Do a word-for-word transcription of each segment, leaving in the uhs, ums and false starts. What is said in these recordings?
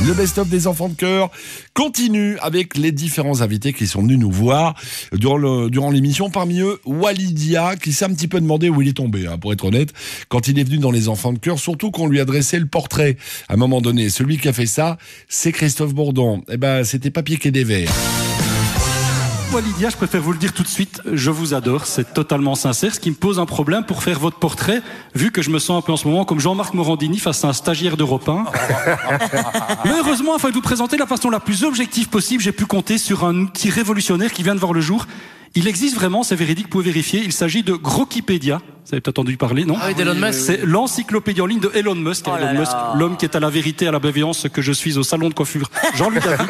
Le best-of des enfants de cœur continue avec les différents invités qui sont venus nous voir durant, le, durant l'émission. Parmi eux, Walidia, qui s'est un petit peu demandé où il est tombé, hein, pour être honnête, quand il est venu dans les enfants de cœur, surtout qu'on lui adressait le portrait. À un moment donné, celui qui a fait ça, c'est Christophe Bourdon. Eh ben, c'était pas piqué des verres. Walidia, je préfère vous le dire tout de suite, je vous adore, c'est totalement sincère. Ce qui me pose un problème pour faire votre portrait, vu que je me sens un peu en ce moment comme Jean-Marc Morandini face à un stagiaire d'Europe un. Mais heureusement, afin de vous présenter de la façon la plus objective possible, j'ai pu compter sur un outil révolutionnaire qui vient de voir le jour. Il existe vraiment, c'est véridique, vous pouvez vérifier, il s'agit de Grokipédia. Vous avez peut-être entendu parler, non? Ah oui, d'Elon Musk. C'est l'encyclopédie en ligne de Elon Musk. Oh Elon Musk, l'homme qui est à la vérité, à la bienveillance, ce que je suis au salon de coiffure Jean-Louis David.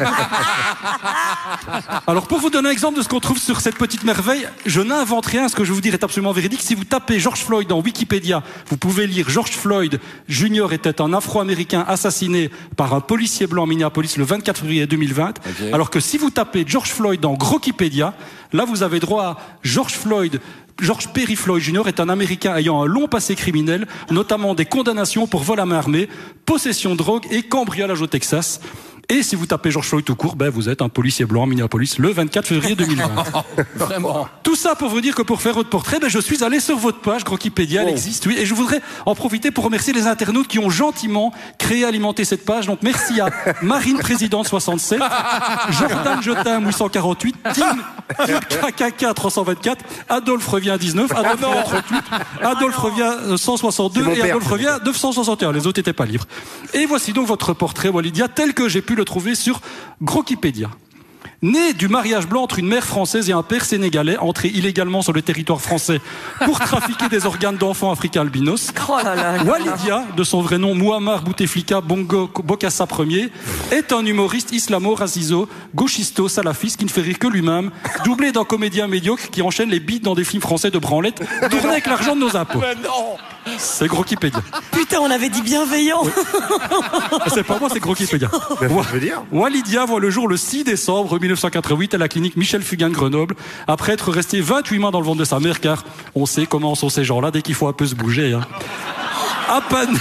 Alors, pour vous donner un exemple de ce qu'on trouve sur cette petite merveille, je n'invente rien, ce que je vais vous dire est absolument véridique. Si vous tapez George Floyd dans Wikipédia, vous pouvez lire George Floyd Junior était un Afro-Américain assassiné par un policier blanc à Minneapolis le vingt-quatre février deux mille vingt. Okay. Alors que si vous tapez George Floyd dans Grokipédia, là vous avez droit à George Floyd. George Perry Floyd Junior est un Américain ayant un long passé criminel, notamment des condamnations pour vol à main armée, possession de drogue et cambriolage au Texas. Et si vous tapez George Floyd tout court, ben vous êtes un policier blanc à Minneapolis le vingt-quatre février deux mille vingt. Vraiment. Tout ça pour vous dire que pour faire votre portrait, ben je suis allé sur votre page Grokipédia, elle oh. existe, oui, et je voudrais en profiter pour remercier les internautes qui ont gentiment créé, alimenté cette page. Donc merci à Marine Présidente soixante-sept, Jordan Jotin huit cent quarante-huit, Tim K K K trois cent vingt-quatre, Adolphe Revient dix-neuf, Adolphe oh Revient trente-huit, Adolphe Revient cent soixante-deux et Adolphe Revient neuf cent soixante et un. Les autres n'étaient pas libres. Et voici donc votre portrait, Walidia, tel que j'ai pu le trouver sur Grokipédia. Né du mariage blanc entre une mère française et un père sénégalais, entré illégalement sur le territoire français pour trafiquer des organes d'enfants africains albinos, oh là là, Walidia, de son vrai nom Mouammar Bouteflika Bongo Bokassa Ier, est un humoriste islamo-raciso, gauchisto, salafiste qui ne fait rire que lui-même, doublé d'un comédien médiocre qui enchaîne les beats dans des films français de branlette, tournés avec l'argent de nos impôts. C'est Grokipédia. Putain, on avait dit bienveillant. Oui. C'est pas moi, c'est Grokipédia. Walidia voit le jour le six décembre mille neuf cent quatre-vingt-huit à la clinique Michel Fugain de Grenoble, après être resté vingt-huit mois dans le ventre de sa mère, car on sait comment sont ces gens-là dès qu'il faut un peu se bouger. Hein. À peine,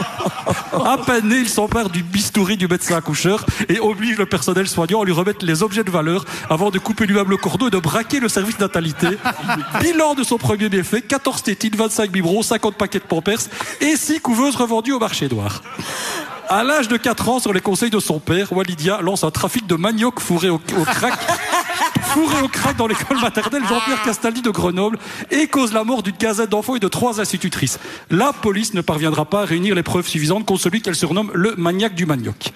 à peine né, il s'empare du bistouri du médecin accoucheur et oblige le personnel soignant à lui remettre les objets de valeur avant de couper lui-même le cordon et de braquer le service natalité. Bilan de son premier méfait, quatorze tétines, vingt-cinq biberons, cinquante paquets de Pampers et six couveuses revendues au marché noir. À l'âge de quatre ans, sur les conseils de son père, Walidia lance un trafic de manioc fourré au, au crack, fourré au crack dans l'école maternelle Jean-Pierre Castaldi de Grenoble et cause la mort d'une quinzaine d'enfants et de trois institutrices. La police ne parviendra pas à réunir les preuves suffisantes contre celui qu'elle surnomme le maniaque du manioc.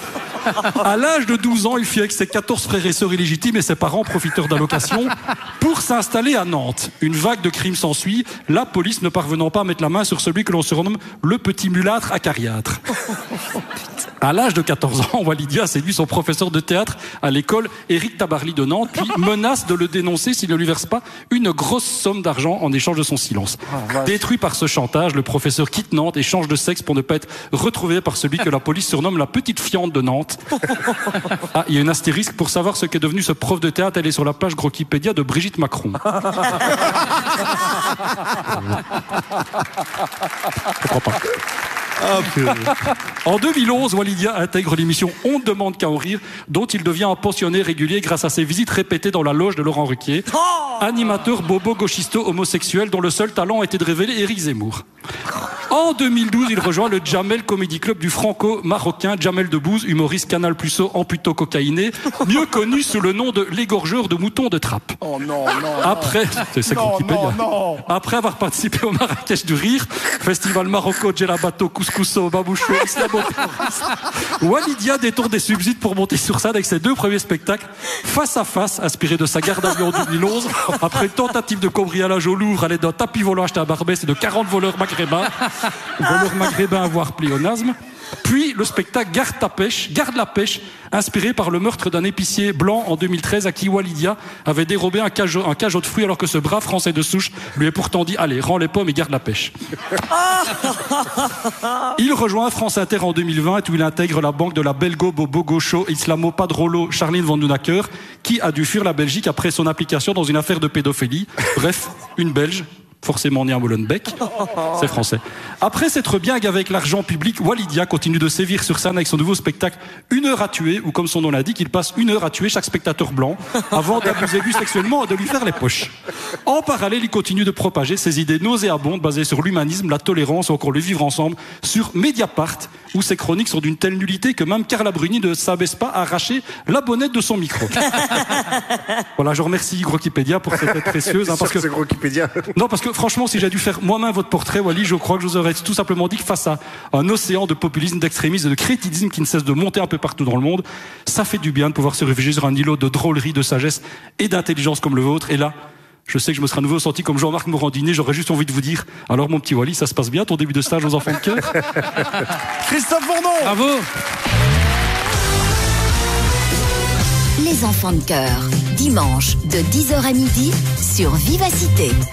À l'âge de douze ans, il fuit avec ses quatorze frères et sœurs illégitimes et ses parents profiteurs d'allocations pour s'installer à Nantes. Une vague de crimes s'ensuit, la police ne parvenant pas à mettre la main sur celui que l'on surnomme le petit mulâtre acariâtre. À l'âge de quatorze ans, Walidia séduit son professeur de théâtre à l'école Éric Tabarly de Nantes, puis menace de le dénoncer s'il ne lui verse pas une grosse somme d'argent en échange de son silence. Oh, détruit par ce chantage, le professeur quitte Nantes et change de sexe pour ne pas être retrouvé par celui que la police surnomme la petite fiente de Nantes. Ah, il y a une astérisque pour savoir ce qu'est devenu ce prof de théâtre. Elle est sur la page Grokipédia de Brigitte Macron. Je crois pas. Ah, en deux mille onze, Walidia intègre l'émission On ne demande qu'à en rire, dont il devient un pensionnaire régulier grâce à ses visites répétées dans la loge de Laurent Ruquier, animateur bobo gauchisto homosexuel dont le seul talent était de révéler Éric Zemmour. En deux mille douze, il rejoint le Jamel Comedy Club du franco-marocain Jamel Debbouze, humoriste Canal Plusso amputo-cocaïné, mieux connu sous le nom de l'égorgeur de moutons de trappe. Oh non, non, Après, c'est non, non, non. Après avoir participé au Marrakech du Rire, festival Marocco, Djelabato, Couscousso, Baboucho, islamo-terroriste, Walidia détourne des subsides pour monter sur scène avec ses deux premiers spectacles, Face à Face, inspiré de sa garde à vue en deux mille onze, après une tentative de cambriolage au Louvre à l'aide d'un tapis volant acheté à Barbès et de quarante voleurs maghrébins, voleurs maghrébins voire pléonasme. Puis le spectacle Garde ta pêche, Garde la pêche, inspiré par le meurtre d'un épicier blanc en deux mille treize à qui Walidia avait dérobé un cajot, un cajot de fruits alors que ce brave Français de souche lui est pourtant dit « Allez, rends les pommes et garde la pêche ». Il rejoint France Inter en deux mille vingt où il intègre la banque de la belgo bobo gaucho islamo padrolo Charline Van Dunaker qui a dû fuir la Belgique après son implication dans une affaire de pédophilie. Bref, une Belge. forcément né à Molenbeek, c'est français. Après s'être bien gavé avec l'argent public, Walidia continue de sévir sur scène avec son nouveau spectacle Une heure à tuer, où comme son nom l'indique, il passe une heure à tuer chaque spectateur blanc avant d'abuser lui sexuellement et de lui faire les poches. En parallèle, il continue de propager ses idées nauséabondes basées sur l'humanisme, la tolérance ou encore le vivre ensemble sur Mediapart, où ses chroniques sont d'une telle nullité que même Carla Bruni ne s'abaisse pas à arracher la bonnette de son micro. Voilà, je remercie Grokipédia pour cette aide précieuse. Hein, parce que, non, parce que franchement, si j'ai dû faire moi-même votre portrait, Wally, je crois que je vous aurais tout simplement dit que face à un océan de populisme, d'extrémisme et de crétinisme qui ne cesse de monter un peu partout dans le monde, ça fait du bien de pouvoir se réfugier sur un îlot de drôlerie, de sagesse et d'intelligence comme le vôtre. Et là, je sais que je me serais à nouveau senti comme Jean-Marc Morandini. J'aurais juste envie de vous dire, alors mon petit Wally, ça se passe bien ton début de stage aux enfants de cœur? Christophe Fournon. Bravo. Les enfants de cœur, dimanche de dix heures à midi sur Vivacité.